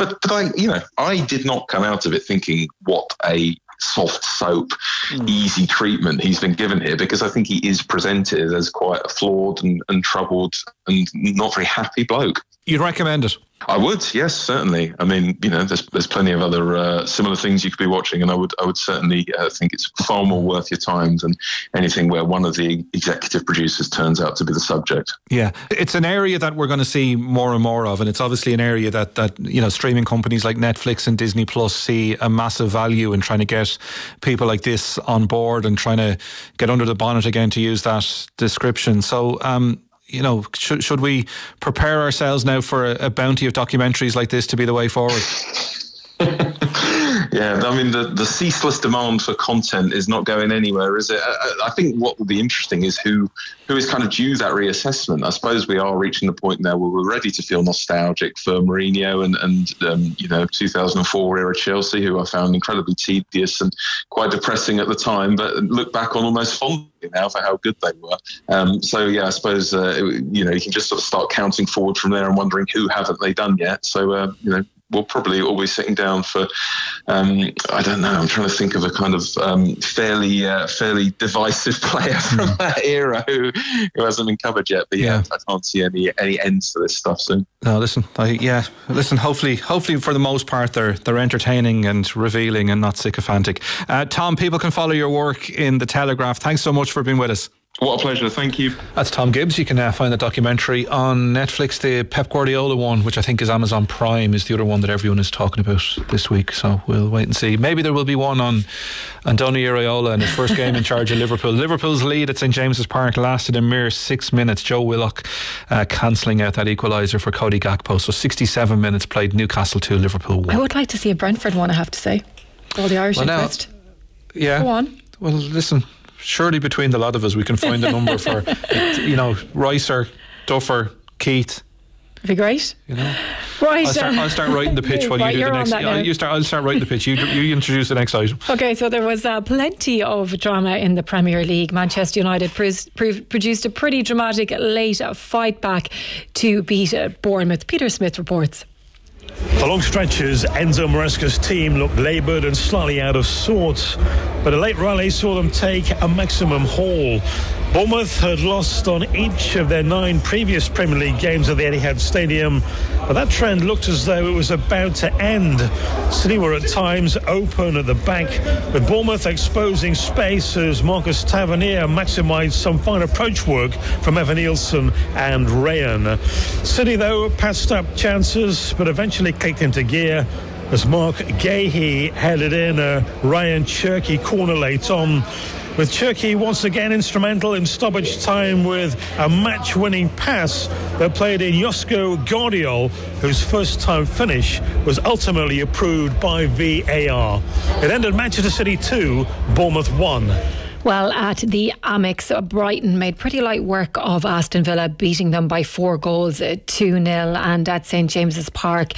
but I did not come out of it thinking what a soft soap, easy treatment he's been given here, because I think he is presented as quite a flawed and troubled and not very happy bloke. You'd recommend it? I would, yes, certainly. I mean, there's plenty of other similar things you could be watching, and I would certainly think it's far more worth your time than anything where one of the executive producers turns out to be the subject. Yeah, it's an area that we're going to see more and more of, and it's obviously an area that streaming companies like Netflix and Disney Plus see a massive value in trying to get people like this on board and trying to get under the bonnet again, to use that description. So, should we prepare ourselves now for a bounty of documentaries like this to be the way forward? Yeah, I mean, the ceaseless demand for content is not going anywhere, is it? I think what will be interesting is who is kind of due that reassessment. I suppose we are reaching the point now where we're ready to feel nostalgic for Mourinho and 2004 era Chelsea, who I found incredibly tedious and quite depressing at the time, but look back on almost fondly now for how good they were. I suppose you can just sort of start counting forward from there and wondering who haven't they done yet. So we'll probably all be sitting down for, I don't know, I'm trying to think of a kind of fairly divisive player from that era who hasn't been covered yet. But I can't see any ends to this stuff soon. No, listen, hopefully for the most part they're entertaining and revealing and not sycophantic. Tom, people can follow your work in The Telegraph. Thanks so much for being with us. What a pleasure, thank you. That's Tom Gibbs. You can find the documentary on Netflix. The Pep Guardiola one, which I think is Amazon Prime, is the other one that everyone is talking about this week, so we'll wait and see. Maybe there will be one on Andoni Iraola and his first game in charge of Liverpool. Liverpool's lead at St James's Park lasted a mere 6 minutes. Joe Willock cancelling out that equaliser for Cody Gakpo. So 67 minutes played, Newcastle 2, Liverpool 1. I would like to see a Brentford one, I have to say. All the Irish interest. Yeah. Go on. Well, listen, surely between the lot of us we can find a number for Ricer, Duffer, Keith. It'd be great. Right. I'll start writing the pitch while you do the next. I'll start writing the pitch. You introduce the next item. Okay, so there was plenty of drama in the Premier League. Manchester United produced a pretty dramatic late fight back to beat Bournemouth. Peter Smith reports. For long stretches, Enzo Maresca's team looked laboured and slightly out of sorts, but a late rally saw them take a maximum haul. Bournemouth had lost on each of their 9 previous Premier League games at the Etihad Stadium, but that trend looked as though it was about to end. City were at times open at the back, with Bournemouth exposing space as Marcus Tavernier maximised some fine approach work from Evan Nielsen and Rayan. City, though, passed up chances, but eventually kicked into gear as Mark Gahey headed in a Ryan Cherki corner late on, with Cherki once again instrumental in stoppage time with a match-winning pass that played in Josko Guardiol, whose first-time finish was ultimately approved by VAR. It ended Manchester City 2, Bournemouth 1. Well, at the Amex, Brighton made pretty light work of Aston Villa, beating them by 4 goals, 2-0. And at St James's Park,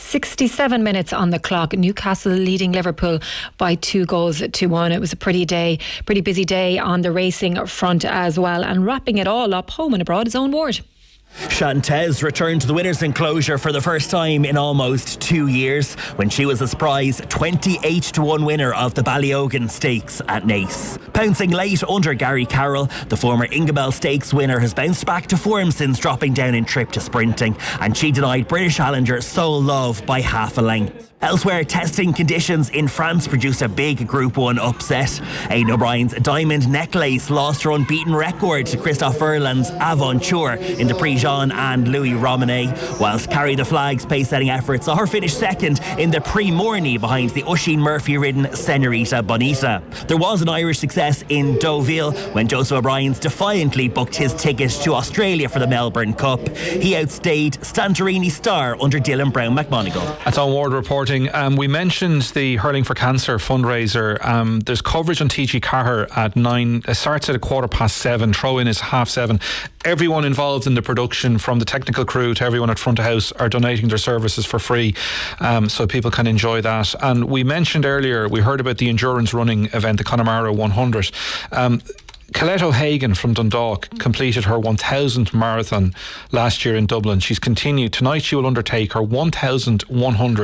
67 minutes on the clock, Newcastle leading Liverpool by 2 goals to 1. It was a pretty busy day on the racing front as well. And wrapping it all up, home and abroad, is Owen Ward. Chantez returned to the winners' enclosure for the first time in almost 2 years when she was a surprise 28-1 winner of the Ballyogan Stakes at Naas. Pouncing late under Gary Carroll, the former Ingabel Stakes winner has bounced back to form since dropping down in trip to sprinting, and she denied British Challenger Soul Love by half a length. Elsewhere, testing conditions in France produced a big Group 1 upset. Aidan O'Brien's Diamond Necklace lost her unbeaten record to Christophe Verland's Aventure in the Prix-Jean and Louis Romanet, whilst Carry the Flag's pace-setting efforts saw her finish second in the Prix Morny behind the Oisin Murphy-ridden Senorita Bonita. There was an Irish success in Deauville when Joseph O'Brien's defiantly booked his ticket to Australia for the Melbourne Cup. He outstayed Santorini star under Dylan Brown McMonigal. That's on Ward reporting. We mentioned the Hurling for Cancer fundraiser. There's coverage on TG Carher at 9. It starts at 7:15. Throw-in is 7:30. Everyone involved in the production, from the technical crew to everyone at front of house, are donating their services for free, so people can enjoy that. And we mentioned earlier, we heard about the endurance running event, the Connemara 100. Colette O'Hagan from Dundalk completed her 1,000th marathon last year in Dublin. She's continued. Tonight she will undertake her 1,100